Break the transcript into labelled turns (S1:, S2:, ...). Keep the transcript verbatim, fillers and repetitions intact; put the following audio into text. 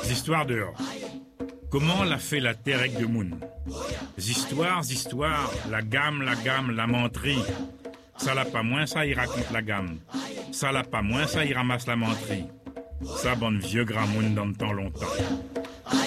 S1: Histoires dehors. Comment l'a fait la terre avec de moun? Histoires, histoires, la gamme, la gamme, la menterie. Ça l'a pas moins, ça il raconte la gamme. Ça l'a pas moins, ça il ramasse la menterie. Ça bonne vieux grand moun dans le temps longtemps.